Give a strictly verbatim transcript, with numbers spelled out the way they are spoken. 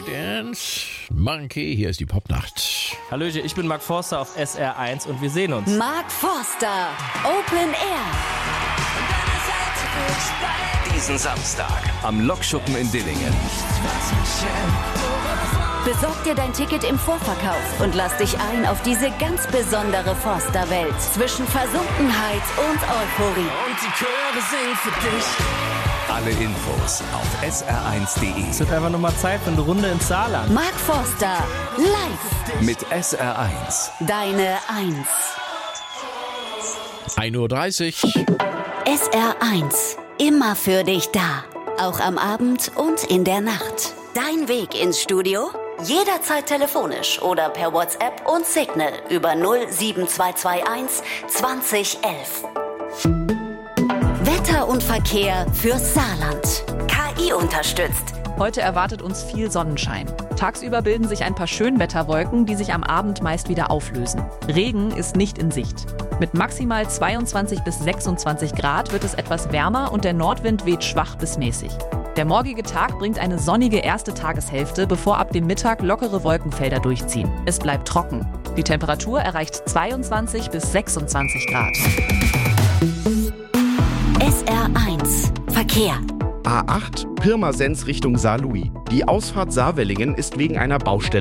Dance Monkey, hier ist die Popnacht. Hallöchen, ich bin Mark Forster auf S R eins und wir sehen uns. Mark Forster, Open Air. Diesen Samstag am Lokschuppen in Dillingen. Besorg dir dein Ticket im Vorverkauf und lass dich ein auf diese ganz besondere Forster-Welt zwischen Versunkenheit und Euphorie. Und die Chöre singen für dich. Alle Infos auf S R eins punkt de. Es wird einfach nur mal Zeit für eine Runde ins Saarland. Mark Forster, live. Mit S R eins. Deine Eins. ein Uhr dreißig. S R eins. Immer für dich da. Auch am Abend und in der Nacht. Dein Weg ins Studio? Jederzeit telefonisch oder per WhatsApp und Signal über null sieben zwei zwei eins zwanzig elf. Wetter und Verkehr fürs Saarland. K I unterstützt. Heute erwartet uns viel Sonnenschein. Tagsüber bilden sich ein paar Schönwetterwolken, die sich am Abend meist wieder auflösen. Regen ist nicht in Sicht. Mit maximal zweiundzwanzig bis sechsundzwanzig Grad wird es etwas wärmer und der Nordwind weht schwach bis mäßig. Der morgige Tag bringt eine sonnige erste Tageshälfte, bevor ab dem Mittag lockere Wolkenfelder durchziehen. Es bleibt trocken. Die Temperatur erreicht zweiundzwanzig bis sechsundzwanzig Grad. S R eins. Verkehr. A acht Pirmasens Richtung Saarlouis. Die Ausfahrt Saarwellingen ist wegen einer Baustelle